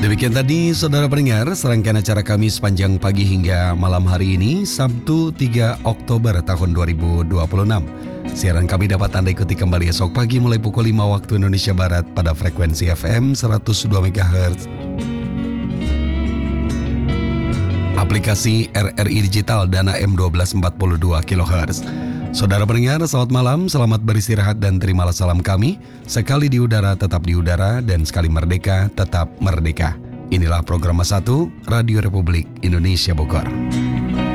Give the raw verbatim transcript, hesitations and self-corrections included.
Demikian tadi saudara pendengar serangkaian acara kami sepanjang pagi hingga malam hari ini Sabtu tiga Oktober tahun dua ribu dua puluh enam. Siaran kami dapat Anda ikuti kembali esok pagi mulai pukul lima waktu Indonesia Barat pada frekuensi F M seratus dua megahertz. Aplikasi R R I Digital dan A M dua belas empat puluh dua kilohertz. Saudara pendengar, selamat malam, selamat beristirahat dan terimalah salam kami. Sekali di udara tetap di udara dan sekali merdeka tetap merdeka. Inilah program satu Radio Republik Indonesia Bogor.